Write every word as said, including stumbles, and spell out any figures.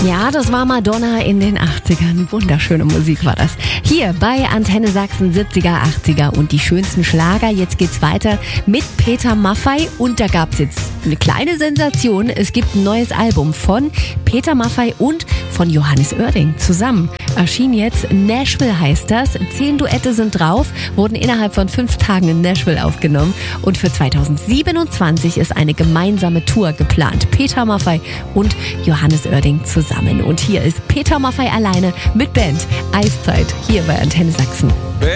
Ja, das war Madonna in den achtzigern. Wunderschöne Musik war das. Hier bei Antenne Sachsen siebziger, achtziger und die schönsten Schlager. Jetzt geht's weiter mit Peter Maffay und da gab's jetzt eine kleine Sensation. Es gibt ein neues Album von Peter Maffay und von Johannes Oerding zusammen. Erschien jetzt, Nashville heißt das. Zehn Duette sind drauf, wurden innerhalb von fünf Tagen in Nashville aufgenommen und für zweitausendsiebenundzwanzig ist eine gemeinsame Tour geplant. Peter Maffay und Johannes Oerding zusammen. Und hier ist Peter Maffay alleine mit Band. Eiszeit hier bei Antenne Sachsen.